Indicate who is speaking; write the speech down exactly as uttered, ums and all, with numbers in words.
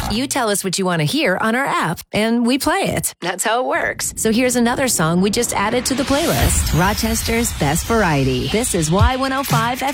Speaker 1: You tell us what you want to hear on our app, and we play it. That's how it works. So here's another song we just added to the playlist. Rochester's Best Variety. This is Y one oh five